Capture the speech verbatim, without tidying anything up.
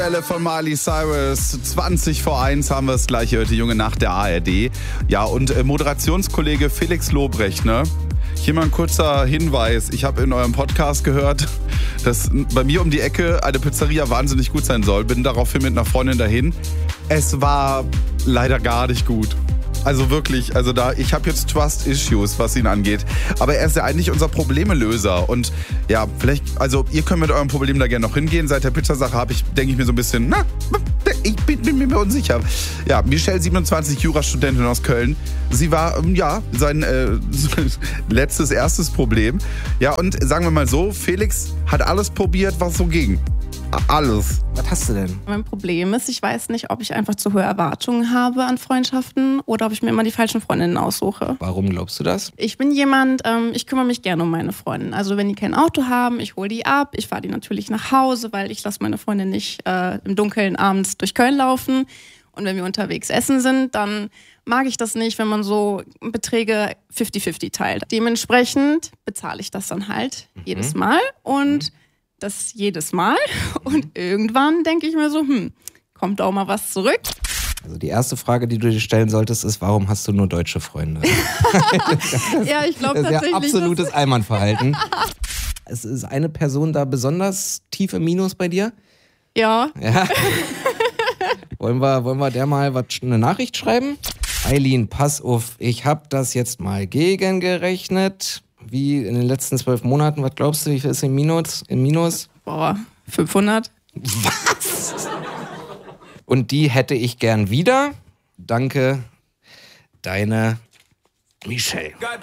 Von Miley Cyrus, zwanzig vor eins haben wir es gleich heute, Junge Nacht der A R D. Ja, und äh, Moderationskollege Felix Lobrecht, ne? Hier mal ein kurzer Hinweis. Ich habe in eurem Podcast gehört, dass bei mir um die Ecke eine Pizzeria wahnsinnig gut sein soll. Bin daraufhin mit einer Freundin dahin. Es war leider gar nicht gut. Also wirklich, also da, ich habe jetzt Trust-Issues, was ihn angeht. Aber er ist ja eigentlich unser Problemelöser. Und ja, vielleicht, also ihr könnt mit eurem Problem da gerne noch hingehen. Seit der Pizzasache habe ich, denke ich mir so ein bisschen, na, ich bin, bin mir unsicher. Ja, Michelle, siebenundzwanzig, Jurastudentin aus Köln. Sie war, ja, sein äh, letztes, erstes Problem. Ja, und sagen wir mal so, Felix hat alles probiert, was so ging. Alles. Was hast du denn? Mein Problem ist, ich weiß nicht, ob ich einfach zu hohe Erwartungen habe an Freundschaften oder ob ich mir immer die falschen Freundinnen aussuche. Warum glaubst du das? Ich bin jemand, ähm, ich kümmere mich gerne um meine Freunde. Also wenn die kein Auto haben, ich hole die ab, ich fahre die natürlich nach Hause, weil ich lasse meine Freunde nicht äh, im Dunkeln abends durch Köln laufen. Und wenn wir unterwegs essen sind, dann mag ich das nicht, wenn man so Beträge fünfzig fünfzig teilt. Dementsprechend bezahle ich das dann halt mhm. jedes Mal und mhm. das jedes Mal und irgendwann denke ich mir so, hm, kommt auch mal was zurück. Also die erste Frage, die du dir stellen solltest, ist, warum hast du nur deutsche Freunde? Ja, ich glaube tatsächlich. Das ist ja absolutes Allmannverhalten. Es ist eine Person da besonders tief im Minus bei dir? Ja. Ja. Wollen wir, wollen wir der mal was, eine Nachricht schreiben? Eileen, pass auf, ich habe das jetzt mal gegengerechnet. Wie in den letzten zwölf Monaten, was glaubst du, wie viel ist im Minus? Im Minus? Boah, fünfhundert. Was? Und die hätte ich gern wieder. Danke, deine Michelle.